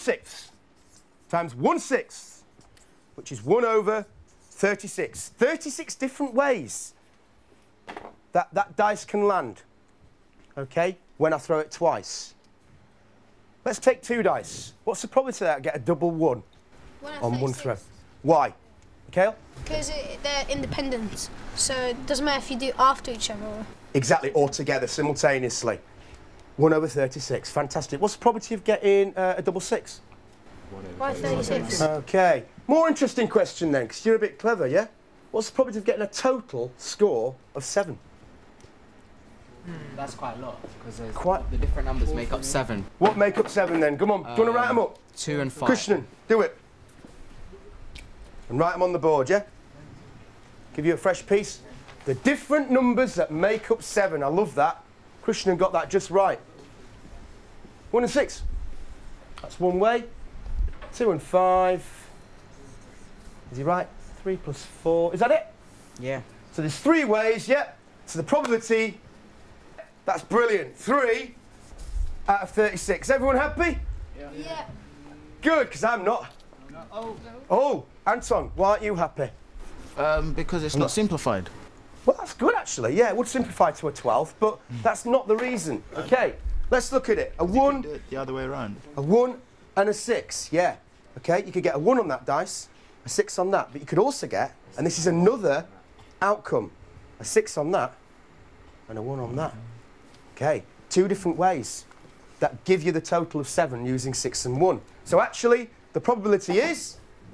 1/6 times 1/6, which is 1 over 36. 36 different ways that dice can land, okay, when I throw it twice. Let's take 2 dice. What's the probability that I get a double 1 on one throw? Why? Mikhail? Because they're independent, so it doesn't matter if you do after each other. Exactly, all together, simultaneously. 1 over 36, fantastic. What's the probability of getting a double 6? 1 over 36. Okay, more interesting question then, because you're a bit clever, yeah? What's the probability of getting a total score of 7? That's quite a lot, because Quite. the different numbers make up 7. What make up 7 then? Come on, do you want to write them up? 2 and 5. Krishnan, do it. And write them on the board, yeah? Give you a fresh piece. The different numbers that make up 7, I love that. Krishnan got that just right. 1 and 6. That's one way. 2 and 5. Is he right? 3 plus 4. Is that it? Yeah. So there's 3 ways, yeah. So the probability, that's brilliant. 3 out of 36. Everyone happy? Yeah. Good, because I'm not. Oh, Anton, why aren't you happy? Because it's not simplified. Well, that's good, actually. Yeah, it would simplify to a 12th, but that's not the reason. OK, let's look at it. A 1, Do it the other way around. a 1 and a 6, yeah. OK, you could get a 1 on that dice, a 6 on that, but you could also get, and this is another outcome, a 6 on that and a 1 on that. OK, 2 different ways that give you the total of 7 using 6 and 1. So actually, the probability is...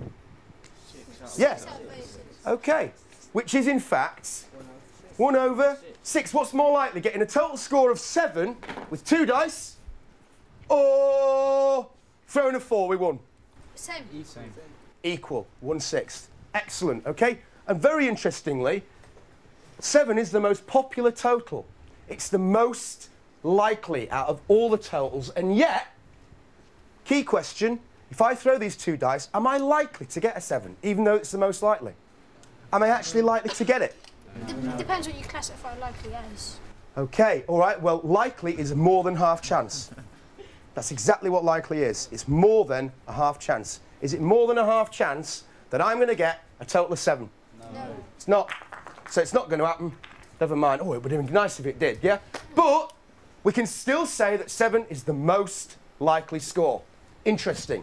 Yes. OK, which is in fact 1 over 6. What's more likely, getting a total score of 7 with 2 dice, or throwing a 4 with 1? Same. Equal, 1/6. Excellent, OK? And very interestingly, 7 is the most popular total. It's the most likely out of all the totals, and yet, key question, if I throw these 2 dice, am I likely to get a 7, even though it's the most likely? Am I actually likely to get it? Depends what you classify likely as. OK, all right, well, likely is more than half chance. That's exactly what likely is. It's more than a half chance. Is it more than a half chance that I'm going to get a total of 7? No. It's not. So it's not going to happen. Never mind. Oh, it would have been nice if it did, yeah? But we can still say that 7 is the most likely score. Interesting.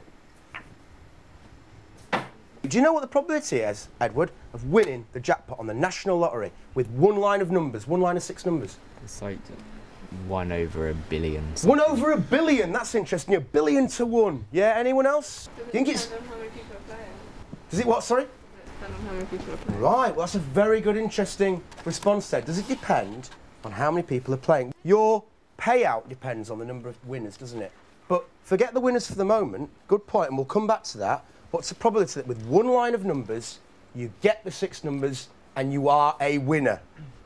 Do you know what the probability is, Edward, of winning the jackpot on the National Lottery with 1 line of numbers, 1 line of 6 numbers? It's like 1 over a billion. 1 over a billion. That's interesting. 1 billion to 1. Yeah. Anyone else? You think it's? Depends on how many people are playing. Does it what? Sorry. Depends on how many people are playing. Right. Well, that's a very good, interesting response there. Does it depend on how many people are playing? Your payout depends on the number of winners, doesn't it? But forget the winners for the moment. Good point, and we'll come back to that. What's the probability that with 1 line of numbers, you get the 6 numbers and you are a winner?